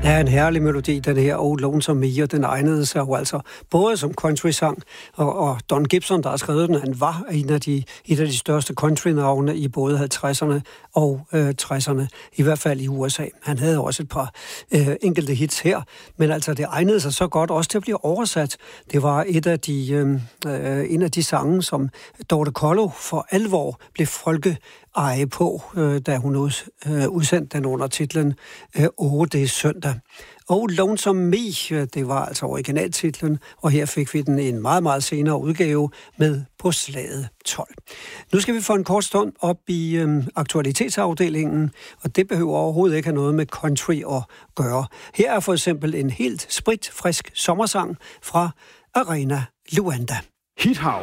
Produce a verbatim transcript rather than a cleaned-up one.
Ja, en herlig melodi, den her Old Lonesome Me, og den egnede sig jo altså både som country-sang, og, og Don Gibson, der har skrevet den, han var en af de, et af de største country-navne i både halvtredserne og øh, tresserne, i hvert fald i U S A. Han havde også et par øh, enkelte hits her, men altså det egnede sig så godt også til at blive oversat. Det var et af de, øh, en af de sange, som Dorte Kollo for alvor blev folke eje på, øh, da hun ud, øh, udsendte den under titlen øh, Åh, det er søndag. Og Lonesome Me, det var altså originaltitlen, og her fik vi den i en meget, meget senere udgave med På slaget tolv. Nu skal vi få en kort stund op i øh, aktualitetsafdelingen, og det behøver overhovedet ikke have noget med country at gøre. Her er for eksempel en helt spritfrisk sommersang fra Arena Luanda. Hithouse.